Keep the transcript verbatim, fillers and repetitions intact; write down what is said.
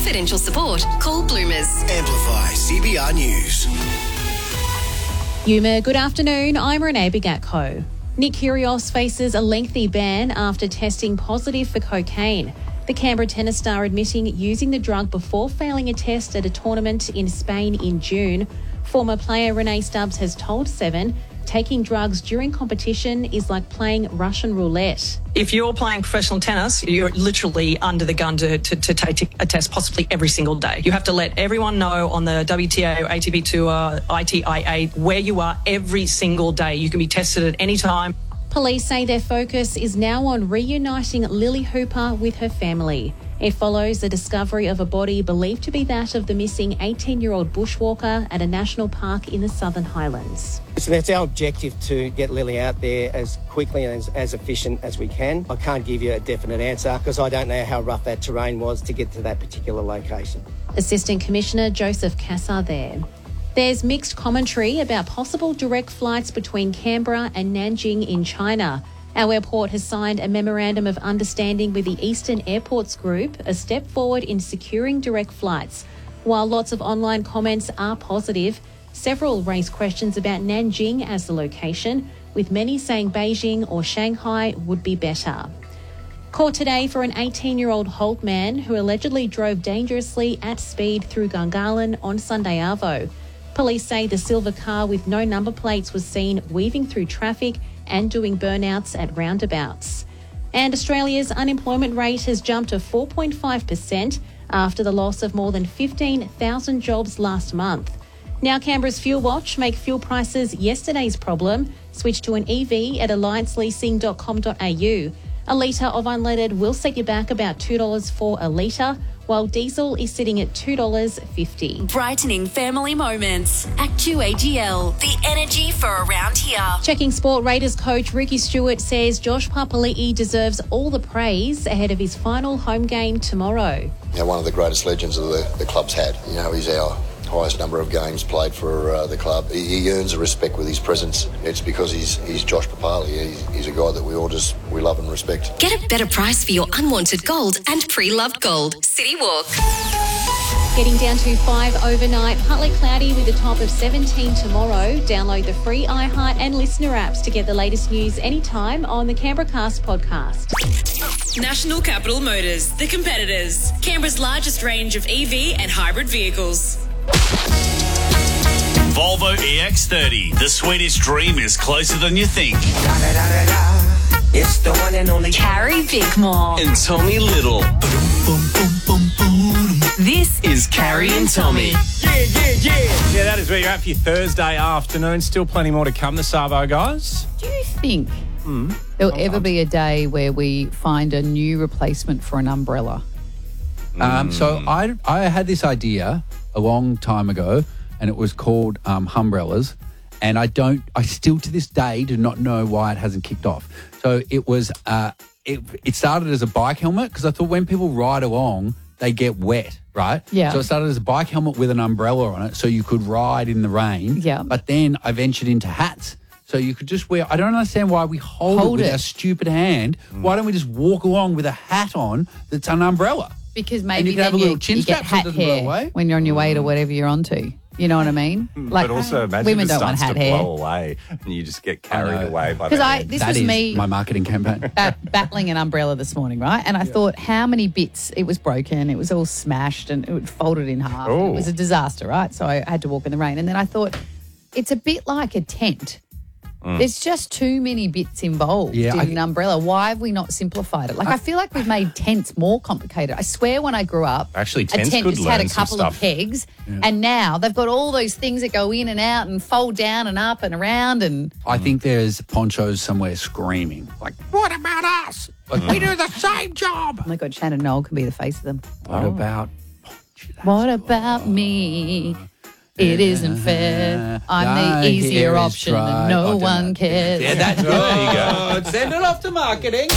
confidential support, call Bloomers. Amplify C B R News. Yuma, good afternoon. I'm Renee Bigatko. Nick Kyrgios faces a lengthy ban after testing positive for cocaine. The Canberra tennis star admitting using the drug before failing a test at a tournament in Spain in June. Former player Renee Stubbs has told Seven taking drugs during competition is like playing Russian roulette. If you're playing professional tennis, you're literally under the gun to, to, to take a test possibly every single day. You have to let everyone know on the W T A or A T P Tour, I T I A, where you are every single day. You can be tested at any time. Police say their focus is now on reuniting Lily Hooper with her family. It follows the discovery of a body believed to be that of the missing eighteen-year-old bushwalker at a national park in the Southern Highlands. So it's our objective to get Lily out there as quickly and as, as efficient as we can. I can't give you a definite answer because I don't know how rough that terrain was to get to that particular location. Assistant Commissioner Joseph Cassar there. There's mixed commentary about possible direct flights between Canberra and Nanjing in China. Our airport has signed a memorandum of understanding with the Eastern Airports Group, a step forward in securing direct flights. While lots of online comments are positive, several raise questions about Nanjing as the location, with many saying Beijing or Shanghai would be better. Caught today for an eighteen-year-old Holt man who allegedly drove dangerously at speed through Gungahlin on Sunday arvo. Police say the silver car with no number plates was seen weaving through traffic and doing burnouts at roundabouts. And Australia's unemployment rate has jumped to four point five percent after the loss of more than fifteen thousand jobs last month. Now Canberra's Fuel Watch make fuel prices yesterday's problem. Switch to an E V at alliance leasing dot com dot a u. A litre of unleaded will set you back about two dollars for a litre, while diesel is sitting at two dollars fifty. Brightening family moments. Actu A G L, the energy for around here. Checking sport, Raiders coach Ricky Stewart says Josh Papali'i deserves all the praise ahead of his final home game tomorrow. You know, one of the greatest legends of the, the club's had. You know, he's our highest number of games played for uh, the club. He, he earns a respect with his presence. It's because he's he's Josh Papali'i. He's, he's a guy that we all just we love and respect. Get a better price for your unwanted gold and pre-loved gold. City Walk. Getting down to five overnight, partly cloudy with a top of seventeen tomorrow. Download the free iHeart and Listener apps to get the latest news anytime on the Canberra Cast podcast. National Capital Motors, the competitors. Canberra's largest range of E V and hybrid vehicles. Volvo E X thirty. The Swedish dream is closer than you think. It's the one and only Carrie Bickmore And Tommy Little. This is Carrie and Tommy. Yeah, yeah, yeah. Yeah, that is where you're at for your Thursday afternoon. Still plenty more to come this Arvo, guys. Do you think Mm. there'll ever be a day where we find a new replacement for an umbrella? Um, so I, I had this idea a long time ago, and it was called um, Humbrellas. And I don't, I still to this day do not know why it hasn't kicked off. So it was, uh, it, it started as a bike helmet because I thought when people ride along, they get wet, right? Yeah. So it started as a bike helmet with an umbrella on it so you could ride in the rain. Yeah. But then I ventured into hats. So you could just wear, I don't understand why we hold, Hold it with it. our stupid hand. Why don't we just walk along with a hat on that's an umbrella? Because And maybe you can have then a little you, chin you get strap so it hat doesn't blow hair away. when you're on your way to whatever you're onto. You know what I mean? Like, but also imagine women it don't want starts hat to hair. blow away and you just get carried know. away by 'Cause the I- wind. this That was is me- my marketing campaign. Bat- battling an umbrella this morning, right? And I thought, how many bits? It was broken, it was all smashed, and it would folded in half. Oh. It was a disaster, right? So I had to walk in the rain. And then I thought, it's a bit like a tent. There's just too many bits involved Yeah, in I- an umbrella. Why have we not simplified it? Like, I, feel like we've made tents more complicated. I swear when I grew up, Actually, a tents tent could just had a learn some couple of stuff. pegs, and now they've got all those things that go in and out and fold down and up and around and... I think there's ponchos somewhere screaming, like, what about us? Like, we do the same job. Oh my God, Shannon Knoll can be the face of them. What about What about me? It isn't fair. I'm the easier option and no one cares. Yeah, that's There you go. Send it off to marketing.